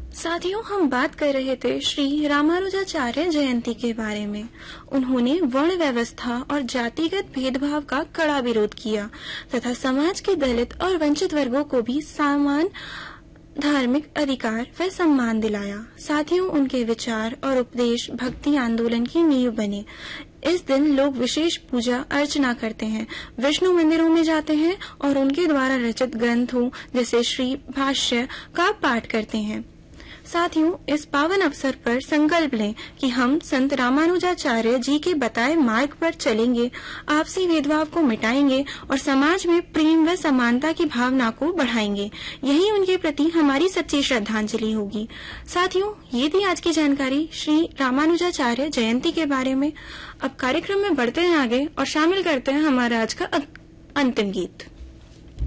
साथियों, हम बात कर रहे थे श्री रामानुजाचार्य जयंती के बारे में। उन्होंने वर्ण व्यवस्था और जातिगत भेदभाव का कड़ा विरोध किया तथा समाज के दलित और वंचित वर्गों को भी समान धार्मिक अधिकार व सम्मान दिलाया। साथियों, उनके विचार और उपदेश भक्ति आंदोलन की नींव बने। इस दिन लोग विशेष पूजा अर्चना करते हैं, विष्णु मंदिरों में जाते हैं और उनके द्वारा रचित ग्रंथों जैसे श्री भाष्य का पाठ करते हैं। साथियों, इस पावन अवसर पर संकल्प लें कि हम संत रामानुजाचार्य जी के बताए मार्ग पर चलेंगे, आपसी भेदभाव को मिटाएंगे और समाज में प्रेम व समानता की भावना को बढ़ाएंगे। यही उनके प्रति हमारी सच्ची श्रद्धांजलि होगी। साथियों, ये थी आज की जानकारी श्री रामानुजाचार्य जयंती के बारे में। अब कार्यक्रम में बढ़ते हैं आगे और शामिल करते हैं हमारा आज का अंतिम गीत।